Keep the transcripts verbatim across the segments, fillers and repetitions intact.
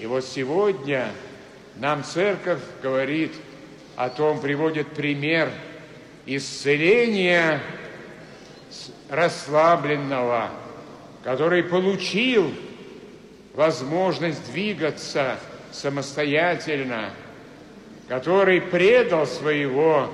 И вот сегодня нам Церковь говорит о том, приводит пример исцеления расслабленного, который получил возможность двигаться самостоятельно, который предал своего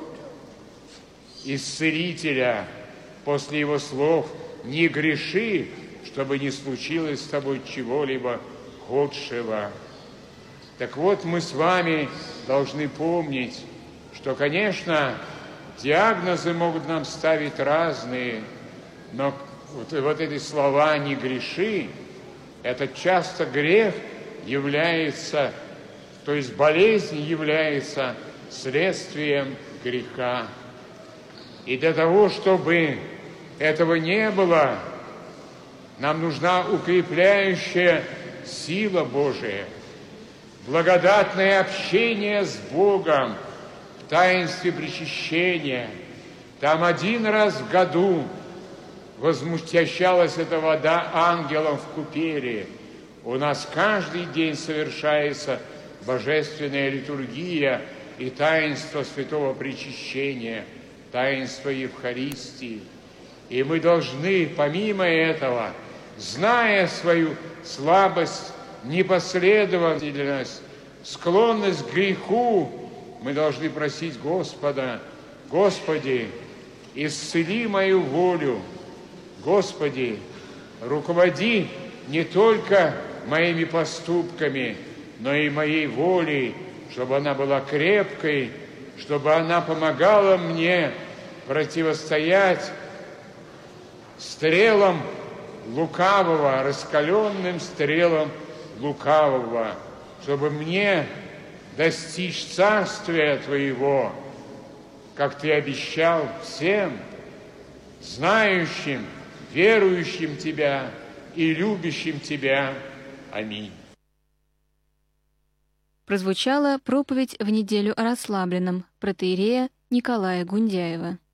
исцелителя после его слов: «Не греши, чтобы не случилось с тобой чего-либо худшего». Так вот, мы с вами должны помнить, что, конечно, диагнозы могут нам ставить разные, но вот, вот эти слова «не греши», это часто грех является, то есть болезнь является следствием греха. И для того, чтобы этого не было, нам нужна укрепляющая сила Божия, благодатное общение с Богом в таинстве причащения. Там один раз в году возмущалась эта вода ангелом в купели. У нас каждый день совершается божественная литургия и таинство святого причащения, таинство Евхаристии. И мы должны, помимо этого, зная свою слабость, непоследовательность, склонность к греху, мы должны просить Господа: «Господи, исцели мою волю, Господи, руководи не только моими поступками, но и моей волей, чтобы она была крепкой, чтобы она помогала мне противостоять стрелам лукавого, раскаленным стрелам лукавого, чтобы мне достичь царствия Твоего, как Ты обещал всем, знающим, верующим Тебя и любящим Тебя. Аминь». Прозвучала проповедь в неделю о расслабленном протоиерея Николая Гундяева.